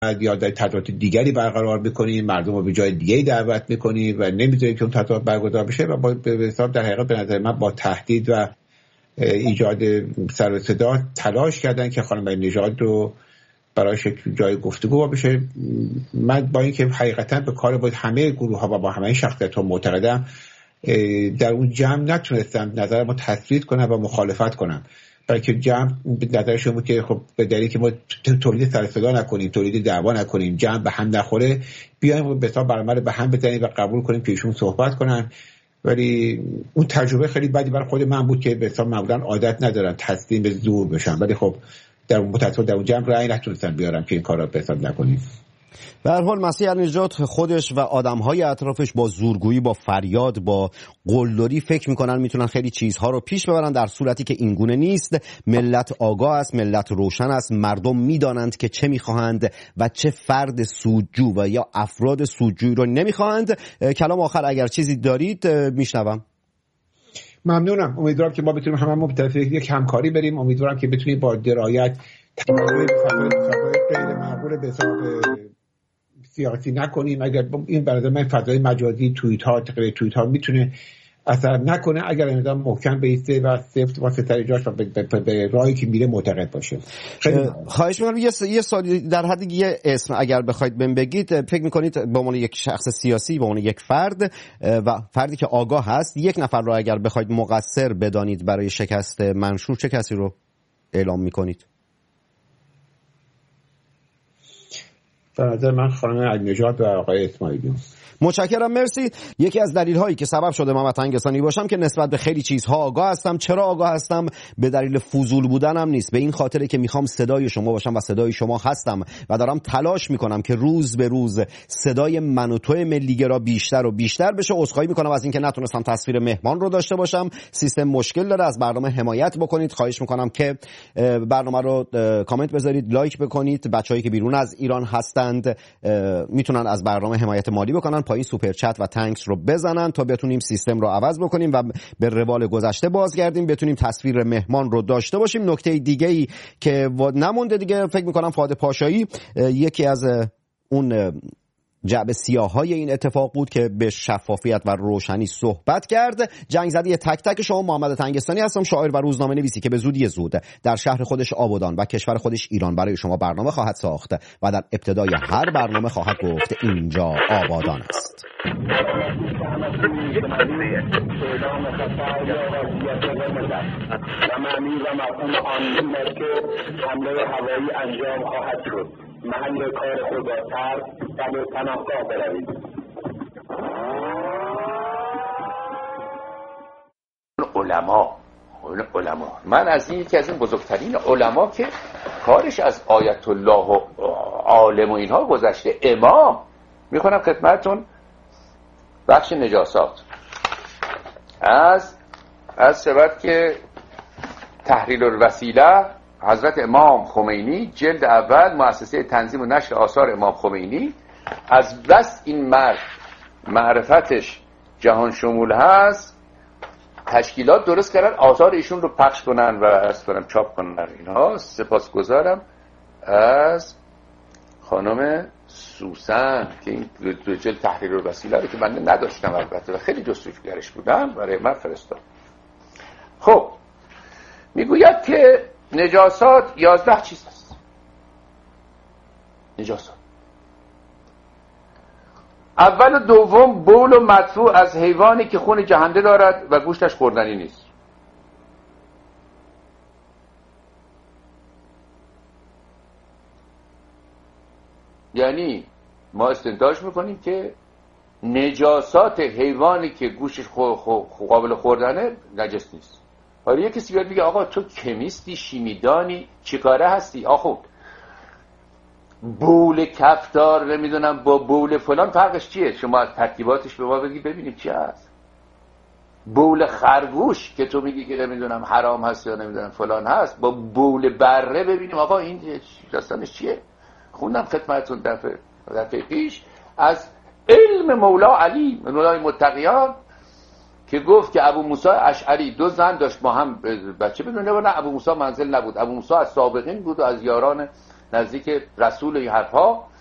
یا در تظاهرات دیگری برقرار میکنیم، مردم رو به جای دیگری دعوت میکنیم و نمیذاریم که اون تظاهرات برگزار بشه و به حساب در حقیقت به نظر من با تهدید و ایجاد سر و صدا تلاش کردن که خانم نژاد رو برایش جای گفتگو بشه. من با اینکه حقیقتا به کار بود همه گروه ها و با همه شخصیت ها معتقدم، در اون جمع نتونستم نظرم رو تثبیت کنم و مخالفت کنم، بلکه جمع به نظرشون بود که خب به دلیلی که ما تولید سر صدا نکنیم، تولید دعوا نکنیم، جمع به هم نخوره، بیایم به حساب برنامه رو به هم بزنیم و قبول کنیم که ایشون صحبت کنن. ولی اون تجربه خیلی بدی برای خود من بود که به حساب معمولا عادت ندارم تسلیم به زور بشم، ولی خب در اون جمع رأی نتونستم بیارم که این کارا به حساب نکنیم. به هر حال مسیح نژاد خودش و آدم‌های اطرافش با زورگویی، با فریاد، با قلدری فکر می‌کنن میتونن خیلی چیزها رو پیش ببرن، در صورتی که اینگونه نیست. ملت آگاه است، ملت روشن است، مردم میدانند که چه می‌خواهند و چه فرد سودجو و یا افراد سودجویی رو نمی‌خواهند. کلام آخر اگر چیزی دارید میشنوم. ممنونم. امیدوارم که ما بتونیم هممون به طرف یک همکاری بریم. امیدوارم که بتونیم با درایت غیر معقول به حساب سیاسی نکنیم. اگر این برای من فضای مجازی توییت ها میتونه اثر نکنه، اگر اندام محکم بیسته و سفت واسه سر جاش و به راهی که میره معتقد باشه. خواهش می‌کنم یه سوالی در حد یه اسم اگر بخواید بهم بگید، فکر می‌کنید به عنوان یک شخص سیاسی، به عنوان یک فرد و فردی که آگاه هست، یک نفر رو اگر بخواید مقصر بدانید برای شکست منشور، چه کسی رو اعلام می‌کنید؟ به نظر من خانم نژاد و آقای اسماعیلیون. متشکرم، مرسی. یکی از دلایل‌هایی که سبب شده محمد تنگستانی باشم که نسبت به خیلی چیزها آگاه هستم. چرا آگاه هستم؟ به دلیل فضول بودنم نیست، به این خاطره که میخوام صدای شما باشم و صدای شما هستم و دارم تلاش میکنم که روز به روز صدای من و توی ملیگرا بیشتر و بیشتر بشه. عذرخواهی میکنم از اینکه نتونستم تصویر مهمان رو داشته باشم. سیستم مشکل داره، از برنامه حمایت بکنید. خواهش میکنم که برنامه رو کامنت بذارید، لایک بکنید. بچه‌هایی که بیرون از ایران هستند میتونن از برنامه حمایت مالی بکنن، پایین سوپر چت و تانکس رو بزنن تا بتونیم سیستم رو عوض بکنیم و به روال گذشته بازگردیم، بتونیم تصویر مهمان رو داشته باشیم. نکته دیگه‌ای که نمونده دیگه، فکر می‌کنم فؤاد پاشایی یکی از اون جعبه سیاه‌های این اتفاق بود که به شفافیت و روشنی صحبت کرد. جنگ زده تک تک شما. محمد تنگستانی هستم، شاعر و روزنامه نویسی که به زودی زود در شهر خودش آبادان و کشور خودش ایران برای شما برنامه خواهد ساخت و در ابتدای هر برنامه خواهد گفت اینجا آبادان است. محل کار خود را ترک و به پناهگاه بروید. علما من از این یکی از این بزرگترین علما که کارش از آیت الله و عالم و اینها گذشته، امام، میخونم خدمتتون بخش نجاسات از شبت که تحریل الوسیله حضرت امام خمینی، جلد اول، مؤسسه تنظیم و نشر آثار امام خمینی. از بس این مرد معرفتش جهان شمول هست، تشکیلات درست کردن آثار ایشون رو پخش کنن و از کنم چاپ کنن. اینها سپاسگزارم از خانم سوسن که این دو جلد تحریر الوسیله رو که من نداشتم البته و خیلی جستجوگرش بودم برای من فرستاد. خب میگوید که نجاسات 11 چیز است. نجاسات اول و دوم بول و مدفوع از حیوانی که خون جهنده دارد و گوشتش خوردنی نیست. یعنی ما استنتاج میکنیم که نجاسات حیوانی که گوشش قابل خوردنه نجس نیست. حالا یه کسی بیاد بگه آقا تو کمیستی، شیمیدانی، چیکاره هستی؟ آخو بول کفتار نمیدونم با بول فلان فرقش چیه؟ شما از ترکیباتش به ما بگی ببینیم چی هست. بول خرگوش که تو میگی که نمیدونم حرام هست یا نمیدونم فلان هست، با بول بره ببینیم آقا این داستانش چیه. خوندم خدمتتون دفعه پیش از علم مولا علی مولای متقیان که گفت که ابو موسی اشعری 2 زن داشت با هم بچه بدونه، نه ابو موسی منزل نبود، ابو موسی از سابقین بود و از یاران نزدیک رسول این حرفها